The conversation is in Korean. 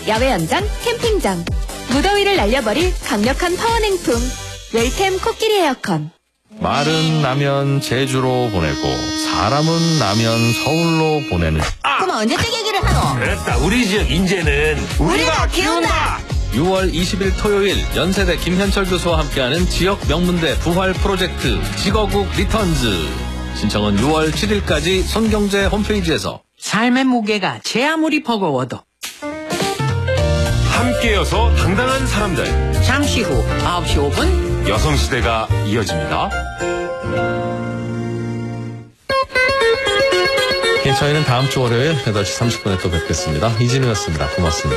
야외 연장, 캠핑장. 무더위를 날려버릴 강력한 파워냉풍. 웰템 코끼리 에어컨. 말은 라면 제주로 보내고 사람은 라면 서울로 보내는. 그럼 언제 때 얘기를 하노? 됐다. 우리 지역 인재는 우리가 키운다. 6월 20일 토요일 연세대 김현철 교수와 함께하는 지역 명문대 부활 프로젝트 직어국 리턴즈. 신청은 6월 7일까지 손경제 홈페이지에서. 삶의 무게가 제 아무리 버거워도 함께여서 당당한 사람들. 잠시 후 9시 5분 여성시대가 이어집니다. 저희는 다음 주 월요일 8시 30분에 또 뵙겠습니다. 이진우였습니다. 고맙습니다.